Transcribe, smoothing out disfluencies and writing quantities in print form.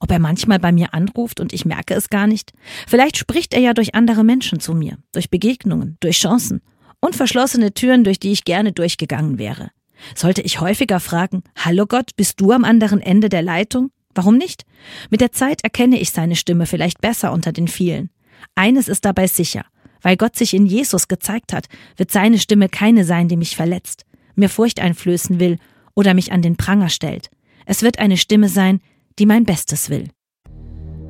Ob er manchmal bei mir anruft und ich merke es gar nicht? Vielleicht spricht er ja durch andere Menschen zu mir, durch Begegnungen, durch Chancen und verschlossene Türen, durch die ich gerne durchgegangen wäre. Sollte ich häufiger fragen, »Hallo Gott, bist du am anderen Ende der Leitung?« Warum nicht? Mit der Zeit erkenne ich seine Stimme vielleicht besser unter den vielen. Eines ist dabei sicher: Weil Gott sich in Jesus gezeigt hat, wird seine Stimme keine sein, die mich verletzt, mir Furcht einflößen will oder mich an den Pranger stellt. Es wird eine Stimme sein, die mein Bestes will.